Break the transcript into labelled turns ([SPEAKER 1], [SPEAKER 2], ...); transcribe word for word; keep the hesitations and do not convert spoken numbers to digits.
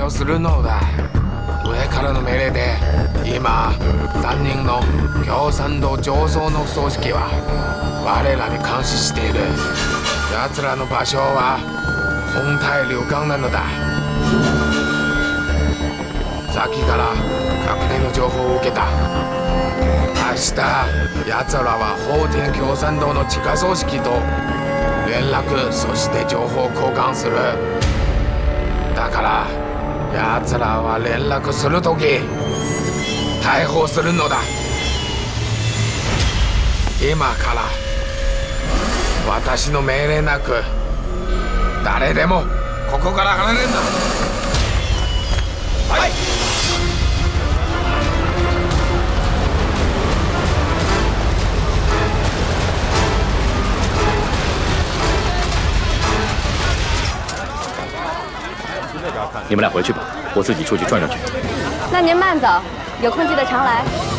[SPEAKER 1] するのだ。上からの命令で今さんにんの共産党上層の組織は我らに監視している。奴らの場所は本体旅館なのだ。さっきから確認の情報を受けた。明日奴らは法天共産党の地下組織と連絡、そして情報交換する。だから奴らは連絡するとき逮捕するのだ。今から私の命令なく誰でもここから離れるんだ。はい。
[SPEAKER 2] 你们俩回去吧，我自己出去转转去。
[SPEAKER 3] 那您慢走，有空记得常来。